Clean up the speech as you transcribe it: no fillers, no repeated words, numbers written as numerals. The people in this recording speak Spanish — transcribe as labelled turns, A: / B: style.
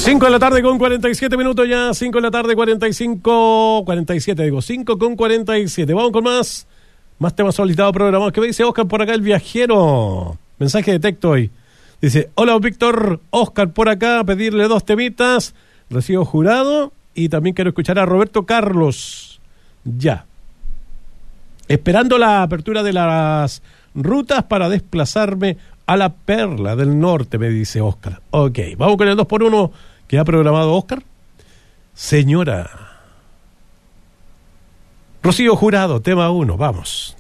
A: 5 de la tarde con 47 minutos ya, 5 de la tarde 47 digo, 5 con 47. Vamos con más temas solicitados programados. ¿Qué me dice Oscar por acá, el viajero? Mensaje de texto hoy. Dice, hola Víctor, Oscar por acá, pedirle 2 temitas, Rocío Jurado, y también quiero escuchar a Roberto Carlos. Ya. Esperando la apertura de las rutas para desplazarme a la Perla del Norte, me dice Oscar. Ok, vamos con el 2x1 que ha programado Oscar. Señora Rocío Jurado, tema 1, vamos.